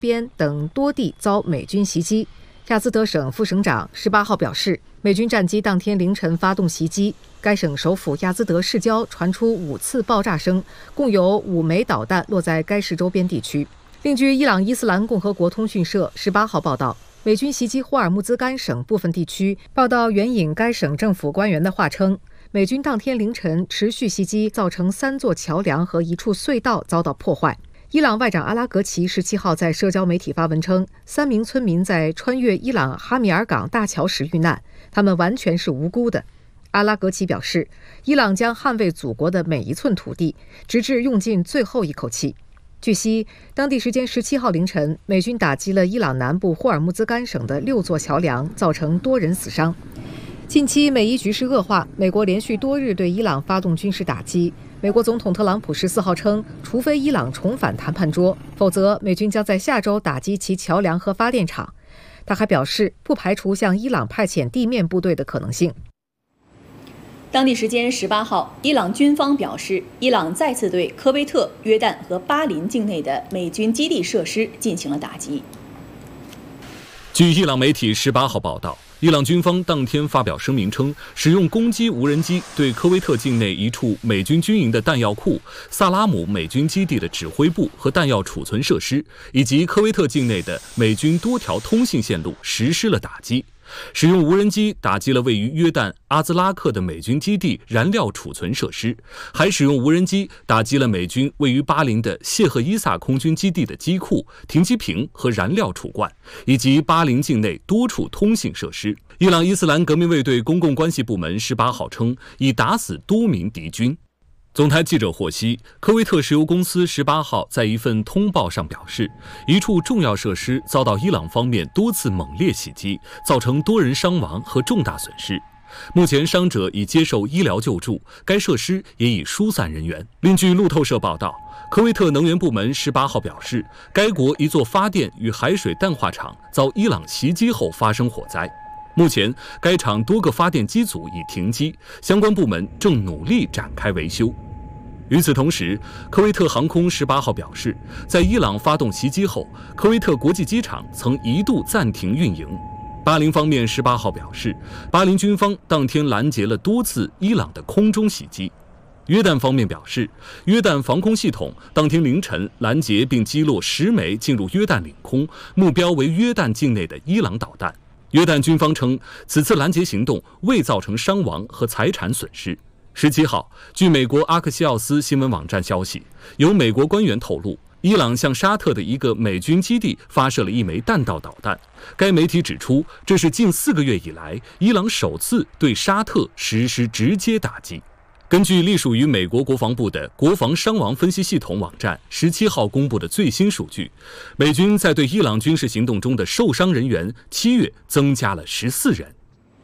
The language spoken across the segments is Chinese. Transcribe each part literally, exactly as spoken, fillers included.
边等多地遭美军袭击。亚兹德省副省长十八号表示，美军战机当天凌晨发动袭击，该省首府亚兹德市郊传出五次爆炸声，共有五枚导弹落在该市周边地区。另据伊朗伊斯兰共和国通讯社十八号报道，美军袭击霍尔木兹干省部分地区。报道援引该省政府官员的话称，美军当天凌晨持续袭击，造成三座桥梁和一处隧道遭到破坏。伊朗外长阿拉格齐十七号在社交媒体发文称，三名村民在穿越伊朗哈米尔港大桥时遇难，他们完全是无辜的。阿拉格齐表示，伊朗将捍卫祖国的每一寸土地，直至用尽最后一口气。据悉，当地时间十七号凌晨，美军打击了伊朗南部霍尔木兹干省的六座桥梁，造成多人死伤。近期美伊局势恶化，美国连续多日对伊朗发动军事打击。美国总统特朗普十四号称，除非伊朗重返谈判桌，否则美军将在下周打击其桥梁和发电厂。他还表示，不排除向伊朗派遣地面部队的可能性。 当地时间十八号，伊朗军方表示，伊朗再次对科威特、约旦和巴林境内的美军基地设施进行了打击。 据伊朗媒体十八号报道，伊朗军方当天发表声明称，使用攻击无人机对科威特境内一处美军军营的弹药库、萨拉姆美军基地的指挥部和弹药储存设施，以及科威特境内的美军多条通信线路实施了打击。使用无人机打击了位于约旦阿兹拉克的美军基地燃料储存设施，还使用无人机打击了美军位于巴林的谢赫伊萨空军基地的机库、停机坪和燃料储罐，以及巴林境内多处通信设施。伊朗伊斯兰革命卫队公共关系部门十八号称，已打死多名敌军。总台记者获悉，科威特石油公司十八号在一份通报上表示，一处重要设施遭到伊朗方面多次猛烈袭击，造成多人伤亡和重大损失。目前伤者已接受医疗救助，该设施也已疏散人员。另据路透社报道，科威特能源部门十八号表示，该国一座发电与海水淡化厂遭伊朗袭击后发生火灾。目前，该厂多个发电机组已停机，相关部门正努力展开维修。与此同时，科威特航空十八号表示，在伊朗发动袭击后，科威特国际机场曾一度暂停运营。巴林方面十八号表示，巴林军方当天拦截了多次伊朗的空中袭击。约旦方面表示，约旦防空系统当天凌晨拦截并击落十枚进入约旦领空，目标为约旦境内的伊朗导弹。约旦军方称，此次拦截行动未造成伤亡和财产损失。十七号，据美国阿克西奥斯新闻网站消息，有美国官员透露，伊朗向沙特的一个美军基地发射了一枚弹道导弹。该媒体指出，这是近四个月以来伊朗首次对沙特实施直接打击。根据隶属于美国国防部的国防伤亡分析系统网站十七号公布的最新数据，美军在对伊朗军事行动中的受伤人员，七月增加了十四人。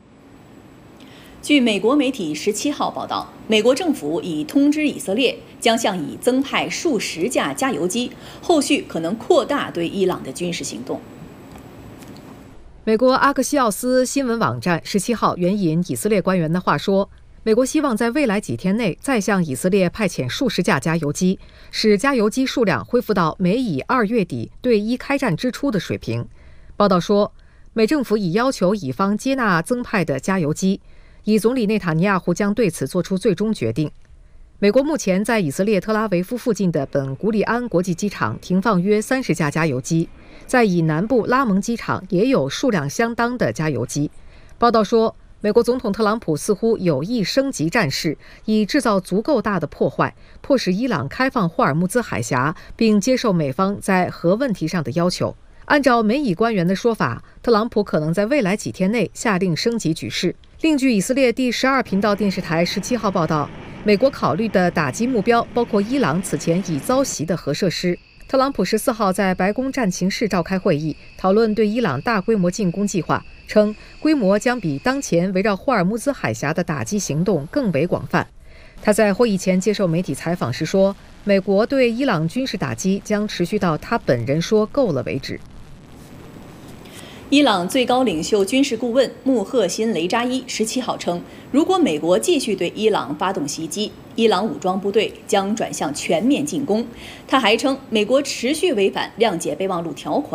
据美国媒体十七号报道，美国政府已通知以色列将向以增派数十架加油机，后续可能扩大对伊朗的军事行动。 美国阿克西奥斯新闻网站十七号援引以色列官员的话说，美国希望在未来几天内再向以色列派遣数十架加油机，使加油机数量恢复到美以二月底对伊开战之初的水平。报道说，美政府已要求以方接纳增派的加油机，以总理内塔尼亚胡将对此做出最终决定。美国目前在以色列特拉维夫附近的本古里安国际机场停放约三十架加油机，在以南部拉蒙机场也有数量相当的加油机。报道说，美国总统特朗普似乎有意升级战事，以制造足够大的破坏，迫使伊朗开放霍尔木兹海峡，并接受美方在核问题上的要求。按照美以官员的说法，特朗普可能在未来几天内下令升级局势。另据以色列第十二频道电视台十七号报道，美国考虑的打击目标包括伊朗此前已遭袭的核设施。特朗普十四号在白宫战情室召开会议，讨论对伊朗大规模进攻计划，称规模将比当前围绕霍尔木兹海峡的打击行动更为广泛。他在会议前接受媒体采访时说，美国对伊朗军事打击将持续到他本人说够了为止。 伊朗最高领袖军事顾问穆赫辛·雷扎伊十七号称，如果美国继续对伊朗发动袭击，伊朗武装部队将转向全面进攻。他还称，美国持续违反谅解备忘录条款。